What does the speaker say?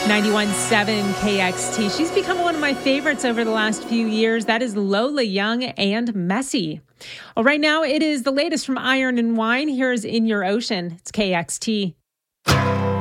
91.7 KXT. She's become one of my favorites over the last few years. That is Lola Young and Messy. Well, right now it is the latest from Iron and Wine. Here's In Your Ocean. It's KXT.